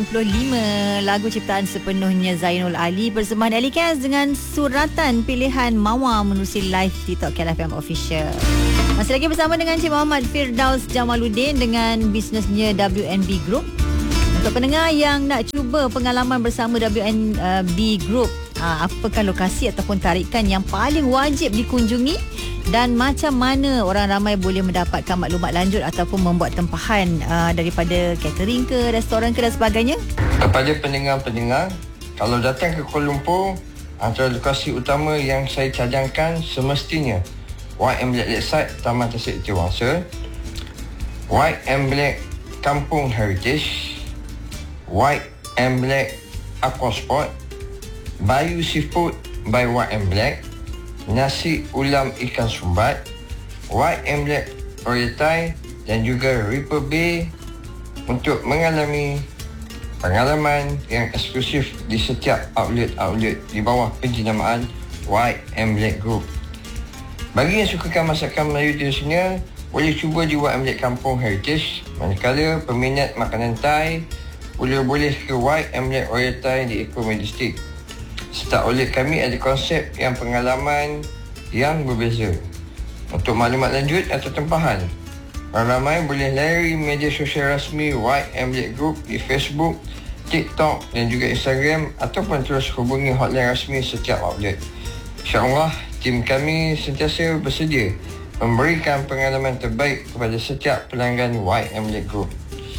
25 lagu ciptaan sepenuhnya Zainul Ali persembahan Ali Kaz dengan suratan pilihan Mawar menerusi live TikTok KLFM Official. Masih lagi bersama dengan Cik Muhammad Firdaus Jamaluddin dengan bisnesnya WNB Group. Untuk pendengar yang nak cuba pengalaman bersama WNB Group, apakah lokasi ataupun tarikan yang paling wajib dikunjungi dan macam mana orang ramai boleh mendapatkan maklumat lanjut ataupun membuat tempahan daripada catering ke, restoran ke dan sebagainya? Kepada pendengar-pendengar, kalau datang ke Kuala Lumpur, antara lokasi utama yang saya cadangkan semestinya White and Black Lakeside, Taman Tasik Tiwangsa, White and Black Kampung Heritage, White and Black Aquasport, Bayu Seafood by White and Black, Nasi Ulam Ikan Sumbat, White and Black Royal Thai dan juga Ripper Bay untuk mengalami pengalaman yang eksklusif di setiap outlet-outlet di bawah penjenamaan White and Black Group. Bagi yang sukakan masakan Melayu tradisional, boleh cuba di White and Black Kampung Heritage. Manakala peminat makanan Thai, boleh ke White and Black Royal Thai di Eco Majestic. Setiap outlet kami ada konsep yang pengalaman yang berbeza. Untuk maklumat lanjut atau tempahan, orang ramai boleh layari media sosial rasmi White and Black Group di Facebook, TikTok dan juga Instagram ataupun terus hubungi hotline rasmi setiap outlet. InsyaAllah, tim kami sentiasa bersedia memberikan pengalaman terbaik kepada setiap pelanggan White and Black Group.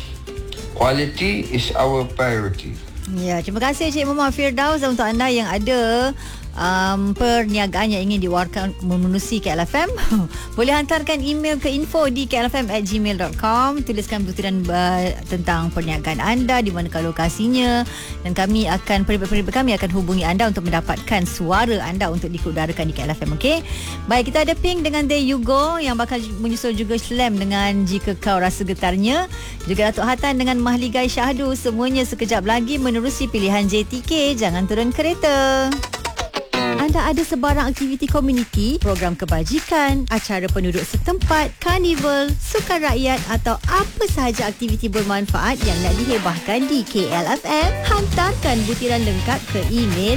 Quality is our priority. Ya, terima kasih Cik Muhammad Firdaus. Dan untuk anda yang ada perniagaan yang ingin diwakilkan memenuhi KLFM, boleh hantarkan email ke info di klfm@gmail.com. Tuliskan butiran tentang perniagaan anda, di manakah lokasinya, dan kami akan, peribad kami akan hubungi anda untuk mendapatkan suara anda untuk diudarakan di KLFM. Okey. Baik, kita ada Pink dengan There You Go yang bakal menyusul juga Slam dengan Jika Kau Rasa Getarnya, juga Datuk Hatan dengan Mahligai Syahdu. Semuanya sekejap lagi menerusi pilihan JTK. Jangan turun kereta. Anda ada sebarang aktiviti komuniti, program kebajikan, acara penduduk setempat, karnival, sukan rakyat atau apa sahaja aktiviti bermanfaat yang nak dihebahkan di KLFM? Hantarkan butiran lengkap ke email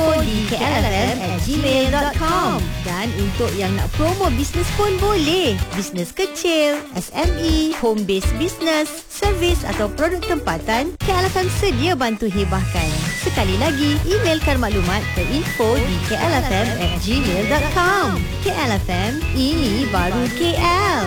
info@klfm@gmail.com. Dan untuk yang nak promo bisnes pun boleh. Bisnes kecil, SME, home based business, servis atau produk tempatan, KLFM sedia bantu hebahkan. Sekali lagi, emailkan maklumat ke info di klfm@gmail.com. KLFM, ini baru KL.